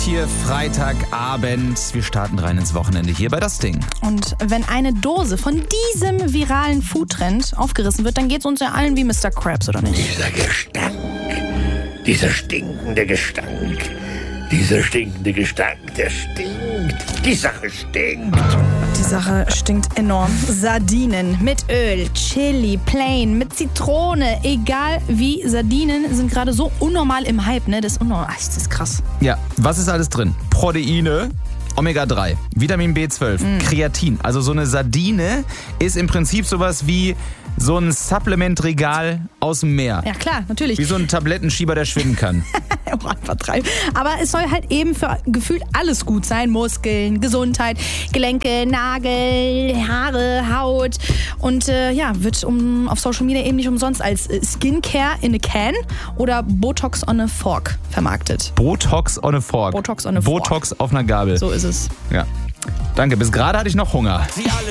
hier Freitagabend. Wir starten rein ins Wochenende hier bei Das Ding. Und wenn eine Dose von diesem viralen Foodtrend aufgerissen wird, dann geht es uns ja allen wie Mr. Krabs, oder nicht? Dieser Gestank, dieser stinkende Gestank, der stinkt. Die Sache stinkt. Die Sache stinkt enorm. Sardinen mit Öl, Chili, plain, mit Zitrone, egal wie. Sardinen sind gerade so unnormal im Hype, ne? Das ist unnormal. Das ist krass. Ja, was ist alles drin? Proteine, Omega-3, Vitamin B12, Kreatin. Also so eine Sardine ist im Prinzip sowas wie so ein Supplementregal aus dem Meer. Ja klar, natürlich. Wie so ein Tablettenschieber, der schwimmen kann. Aber es soll halt eben für gefühlt alles gut sein. Muskeln, Gesundheit, Gelenke, Nagel, Haare, Haut. Und wird auf Social Media eben nicht umsonst als Skincare in a Can oder Botox on a Fork vermarktet. Botox on a Fork. Botox on a Fork. Botox auf einer Gabel. So ist es. Ja. Danke, bis gerade hatte ich noch Hunger.